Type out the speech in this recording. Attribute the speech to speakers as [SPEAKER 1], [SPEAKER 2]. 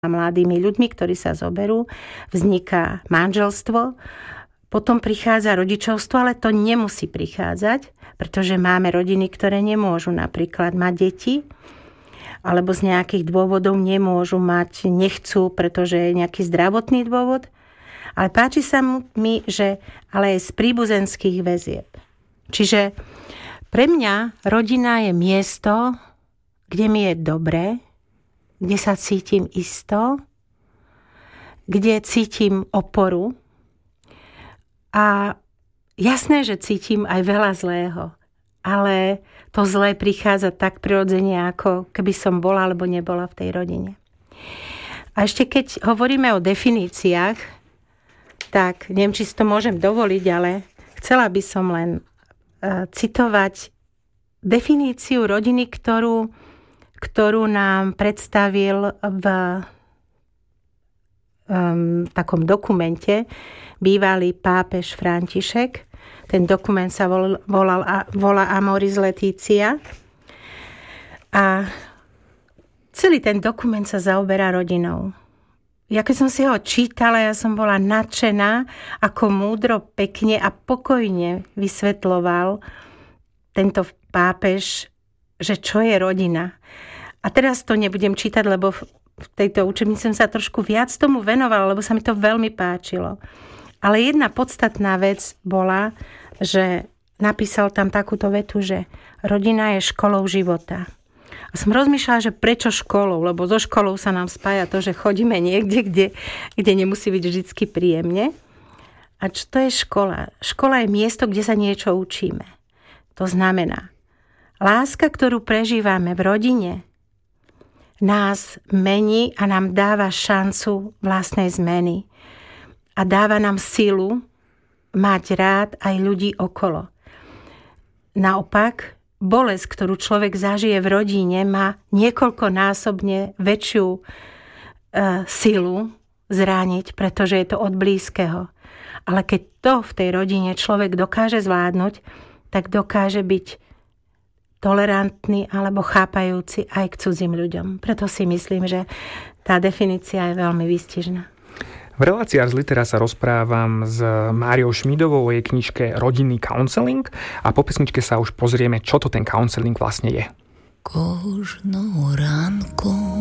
[SPEAKER 1] mladými ľuďmi, ktorí sa zoberú, vzniká manželstvo, potom prichádza rodičovstvo, ale to nemusí prichádzať, pretože máme rodiny, ktoré nemôžu napríklad mať deti, alebo z nejakých dôvodov nemôžu mať, nechcú, pretože je nejaký zdravotný dôvod. Ale páči sa mi, že ale aj z príbuzenských väzieb. Čiže pre mňa rodina je miesto, kde mi je dobre, kde sa cítim isto, kde cítim oporu. A jasné, že cítim aj veľa zlého, ale to zlé prichádza tak prirodzene, ako keby som bola alebo nebola v tej rodine. A ešte keď hovoríme o definíciách, tak neviem, či si to môžem dovoliť, ale chcela by som len citovať definíciu rodiny, ktorú nám predstavil v takom dokumente bývalý pápež František. Ten dokument sa volá Amoris Laetitia. A celý ten dokument sa zaoberá rodinou. Ja keď som si ho čítala, ja som bola nadšená, ako múdro, pekne a pokojne vysvetľoval tento pápež, že čo je rodina. A teraz to nebudem čítať, lebo v tejto učebnici som sa trošku viac tomu venovala, lebo sa mi to veľmi páčilo. Ale jedna podstatná vec bola, že napísal tam takúto vetu, že rodina je školou života. A som rozmýšľala, že prečo školou, lebo so školou sa nám spája to, že chodíme niekde, kde nemusí byť vždycky príjemne. A čo to je škola? Škola je miesto, kde sa niečo učíme. To znamená, láska, ktorú prežívame v rodine, nás mení a nám dáva šancu vlastnej zmeny. A dáva nám silu mať rád aj ľudí okolo. Naopak, bolesť, ktorú človek zažije v rodine, má niekoľkonásobne väčšiu silu zrániť, pretože je to od blízkeho. Ale keď to v tej rodine človek dokáže zvládnuť, tak dokáže byť tolerantný alebo chápajúci aj k cudzím ľuďom. Preto si myslím, že tá definícia je veľmi výstižná.
[SPEAKER 2] V relácii Ars Litera sa rozprávam s Máriou Šmídovou o jej knižke Rodinný counseling a po pesničke sa už pozrieme, čo to ten counseling vlastne je.
[SPEAKER 3] Кожного ранку